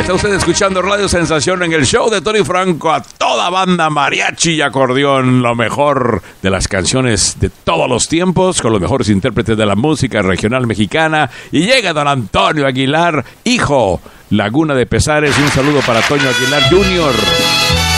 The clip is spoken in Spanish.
Está usted escuchando Radio Sensación en el show de Tony Franco, a toda banda, mariachi y acordeón, lo mejor de las canciones de todos los tiempos, con los mejores intérpretes de la música regional mexicana. Y llega don Antonio Aguilar, hijo, Laguna de Pesares, y un saludo para Toño Aguilar Jr.